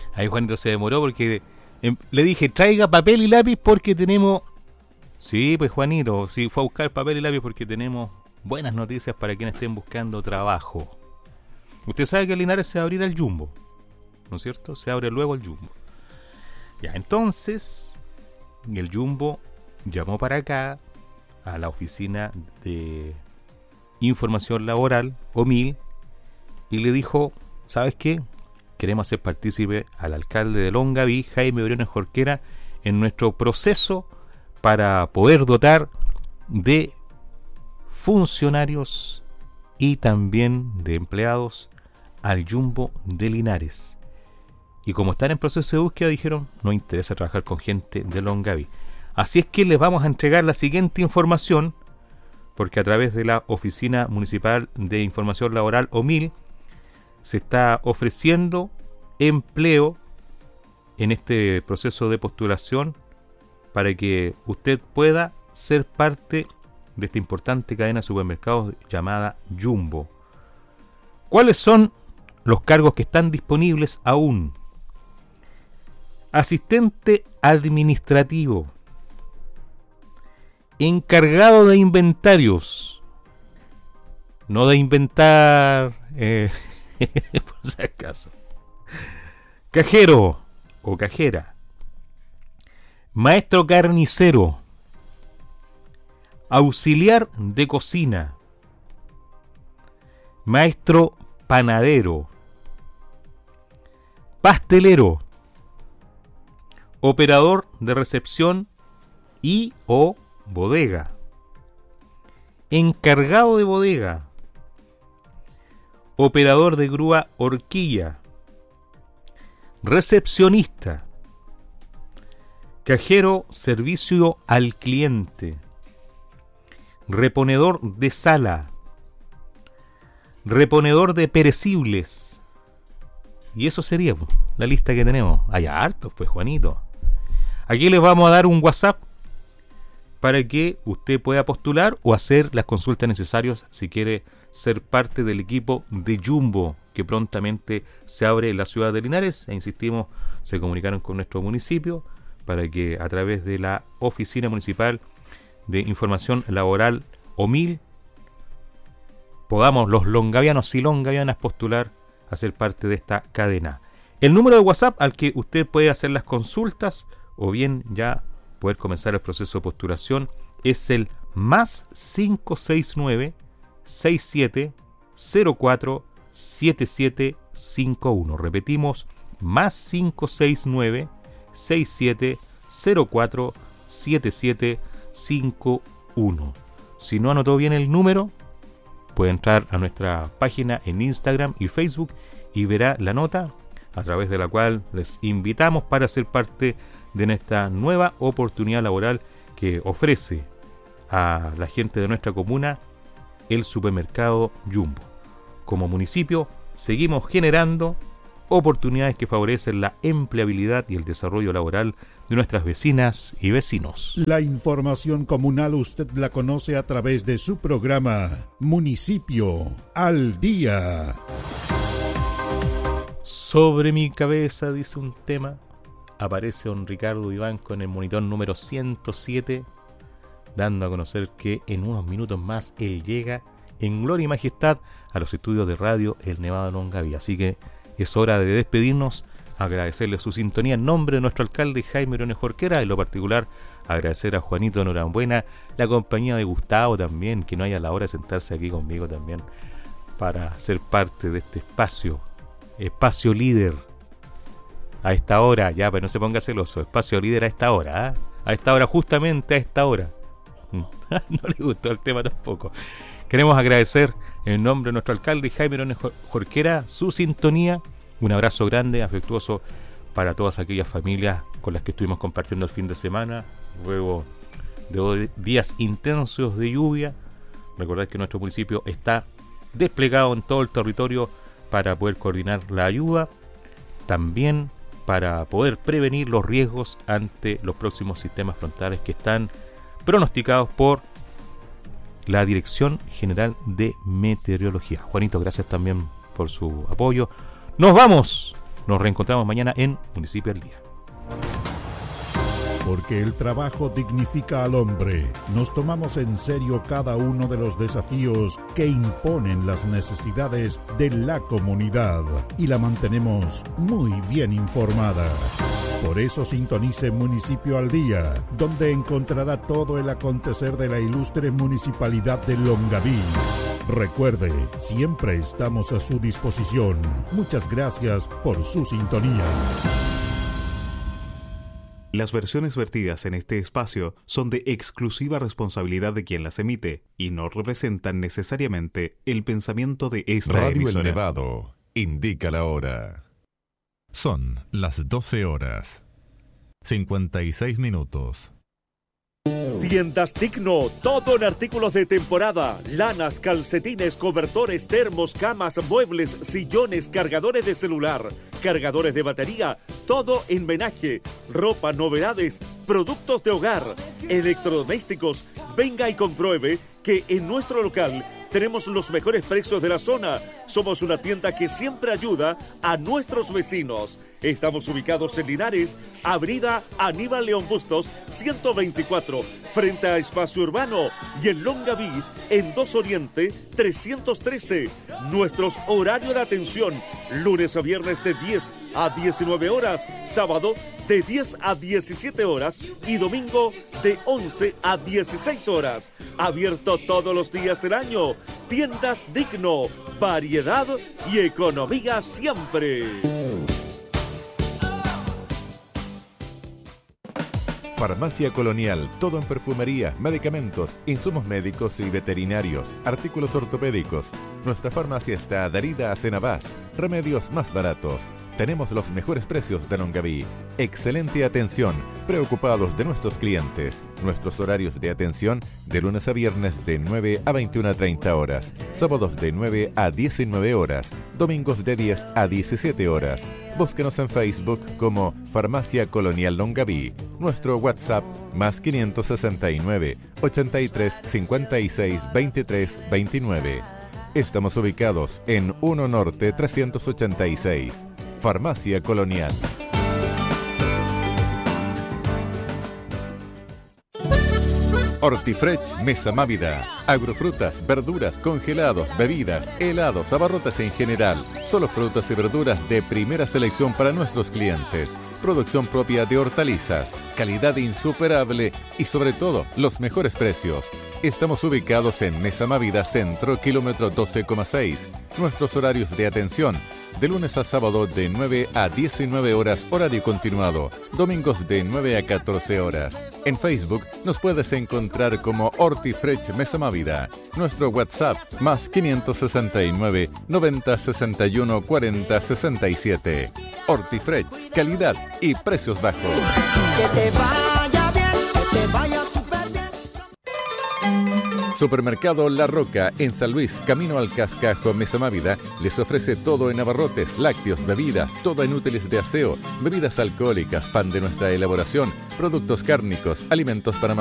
Ahí Juanito se demoró porque le dije, traiga papel y lápiz porque tenemos... Sí, pues Juanito, sí, fue a buscar papel y lápiz porque tenemos buenas noticias para quienes estén buscando trabajo. Usted sabe que Linares se va a abrir al Jumbo, ¿no es cierto? Se abre luego el Jumbo. Ya, entonces, el Jumbo llamó para acá a la oficina de información laboral, OMIL, y le dijo, ¿sabes qué? Queremos hacer partícipe al alcalde de Longaví, Jaime Briones Jorquera, en nuestro proceso para poder dotar de funcionarios y también de empleados al Jumbo de Linares. Y como están en proceso de búsqueda, dijeron, no interesa trabajar con gente de Longaví. Así es que les vamos a entregar la siguiente información, porque a través de la Oficina Municipal de Información Laboral, OMIL, se está ofreciendo empleo en este proceso de postulación para que usted pueda ser parte de esta importante cadena de supermercados llamada Jumbo. ¿Cuáles son los cargos que están disponibles aún? Asistente administrativo, encargado de inventarios, no de inventar, por si acaso, cajero o cajera, maestro carnicero, auxiliar de cocina, maestro panadero, pastelero, operador de recepción y o bodega, encargado de bodega, operador de grúa horquilla, recepcionista, cajero servicio al cliente, reponedor de sala, reponedor de perecibles. Y eso sería la lista que tenemos. Hay hartos, pues, Juanito. Aquí les vamos a dar un WhatsApp para que usted pueda postular o hacer las consultas necesarias si quiere ser parte del equipo de Jumbo, que prontamente se abre en la ciudad de Linares. E insistimos, se comunicaron con nuestro municipio para que a través de la Oficina Municipal de Información Laboral, OMIL, podamos los longavianos y longavianas postular a ser parte de esta cadena. El número de WhatsApp al que usted puede hacer las consultas o bien ya poder comenzar el proceso de postulación es el más 569 6704 7751. Repetimos, más 569 6704 7751. Si no anotó bien el número, puede entrar a nuestra página en Instagram y Facebook y verá la nota a través de la cual les invitamos para ser parte de esta nueva oportunidad laboral que ofrece a la gente de nuestra comuna el supermercado Jumbo. Como municipio seguimos generando oportunidades que favorecen la empleabilidad y el desarrollo laboral de nuestras vecinas y vecinos. La información comunal usted la conoce a través de su programa Municipio al Día. Sobre mi cabeza, dice un tema, aparece don Ricardo Vivanco en el monitor número 107, dando a conocer que en unos minutos más él llega en gloria y majestad a los estudios de radio El Nevado de Longaví. Así que es hora de despedirnos, agradecerle su sintonía en nombre de nuestro alcalde Jaime Briones Jorquera, en lo particular agradecer a Juanito Norambuena, la compañía de Gustavo también, que no haya la hora de sentarse aquí conmigo también para ser parte de este espacio líder a esta hora, ya, pero no se ponga celoso, espacio líder a esta hora, ¿eh? A esta hora, justamente a esta hora. No le gustó el tema tampoco. Queremos agradecer en nombre de nuestro alcalde Jaime Briones Jorquera su sintonía. Un abrazo grande, afectuoso para todas aquellas familias con las que estuvimos compartiendo el fin de semana, luego de días intensos de lluvia. Recordad que nuestro municipio está desplegado en todo el territorio para poder coordinar la ayuda, también para poder prevenir los riesgos ante los próximos sistemas frontales que están pronosticados por la Dirección General de Meteorología. Juanito, gracias también por su apoyo. Nos vamos Nos reencontramos mañana en Municipio al Día. Porque el trabajo dignifica al hombre, nos tomamos en serio cada uno de los desafíos que imponen las necesidades de la comunidad y la mantenemos muy bien informada. Por eso sintonice Municipio al Día, donde encontrará todo el acontecer de la ilustre municipalidad de Longaví. Recuerde, siempre estamos a su disposición. Muchas gracias por su sintonía. Las versiones vertidas en este espacio son de exclusiva responsabilidad de quien las emite y no representan necesariamente el pensamiento de esta Radio emisora. El Nevado indica la hora. Son las 12 horas, 56 minutos. Tiendas Digno, todo en artículos de temporada, lanas, calcetines, cobertores, termos, camas, muebles, sillones, cargadores de celular, cargadores de batería, todo en menaje, ropa, novedades, productos de hogar, electrodomésticos. Venga y compruebe que en nuestro local tenemos los mejores precios de la zona. Somos una tienda que siempre ayuda a nuestros vecinos. Estamos ubicados en Linares, Avenida Aníbal León Bustos, 124, frente a Espacio Urbano, y en Longaví, en 2 Oriente, 313. Nuestros horarios de atención, lunes a viernes de 10 a 19 horas, sábado de 10 a 17 horas y domingo de 11 a 16 horas. Abierto todos los días del año. Tiendas Digno, variedad y economía siempre. Farmacia Colonial, todo en perfumería, medicamentos, insumos médicos y veterinarios, artículos ortopédicos. Nuestra farmacia está adherida a Cenabás, remedios más baratos. Tenemos los mejores precios de Longaví. Excelente atención, preocupados de nuestros clientes. Nuestros horarios de atención de lunes a viernes de 9 a 21:30 horas, sábados de 9 a 19 horas, domingos de 10 a 17 horas. Búsquenos en Facebook como Farmacia Colonial Longaví. Nuestro WhatsApp más 569 83 56 23 29. Estamos ubicados en 1 Norte 386. Farmacia Colonial. Hortifresh Mesa Mávida. Agrofrutas, verduras, congelados, bebidas, helados, abarrotes en general. Solo frutas y verduras de primera selección para nuestros clientes. Producción propia de hortalizas, calidad insuperable y sobre todo los mejores precios. Estamos ubicados en Mesa Mávida Centro, kilómetro 12,6. Nuestros horarios de atención, de lunes a sábado de 9 a 19 horas, horario continuado. Domingos de 9 a 14 horas. En Facebook nos puedes encontrar como Hortifresh Mesa Mávida. Nuestro WhatsApp más 569 90 61 40 67. Hortifresh, calidad y precios bajos. Que te vaya bien, que te vaya súper bien. Supermercado La Roca, en San Luis, camino al Cascajo, Mesa Mávida, les ofrece todo en abarrotes, lácteos, bebidas, todo en útiles de aseo, bebidas alcohólicas, pan de nuestra elaboración, productos cárnicos, alimentos para